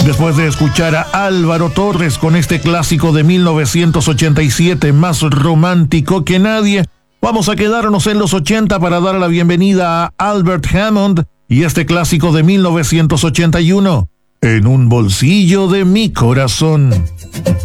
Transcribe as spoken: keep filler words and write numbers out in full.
Después de escuchar a Álvaro Torres con este clásico de mil novecientos ochenta y siete, más romántico que nadie, vamos a quedarnos en los ochenta para dar la bienvenida a Albert Hammond y este clásico de mil novecientos ochenta y uno, En un bolsillo de mi corazón.